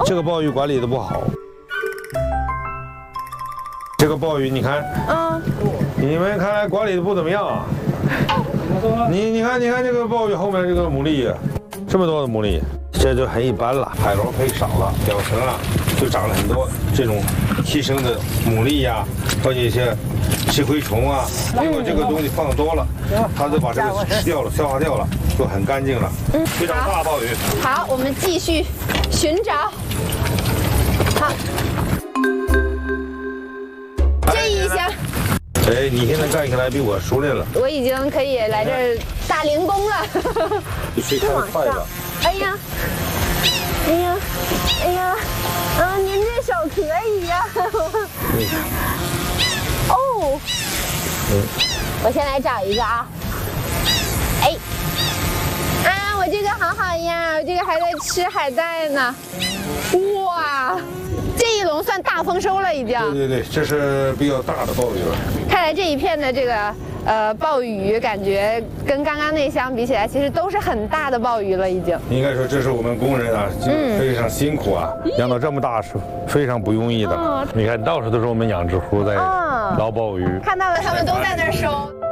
这个鲍鱼管理的不好。这个鲍鱼你看，你们看来管理的不怎么样啊。你看这个鲍鱼后面这个牡蛎，这么多的牡蛎，这就很一般了。海螺配少了，表层啊就长了很多这种寄生的牡蛎呀，或者一些吃灰虫啊。如果这个东西放多了，它就把这个吃掉了，消化掉了，就很干净了。非常大鲍鱼。 好，我们继续寻找。好，这一箱。 哎，你现在干起来比我熟练了。 我已经可以来这儿打零工了。 你非常快了。 哎呀，哎呀，哎呀，您这手可以呀。哦。我先来找一个啊。哎。啊，我这个好好呀，我这个还在吃海带呢。哇，这一笼算大丰收了已经。 对，这是比较大的鲍鱼了。 看来这一片的这个鲍鱼，感觉跟刚刚那箱比起来，其实都是很大的鲍鱼了已经。 应该说这是我们工人啊，非常辛苦啊，养到这么大是非常不容易的。你看到处都是我们养殖户在捞鲍鱼。 看到了，他们都在那儿收。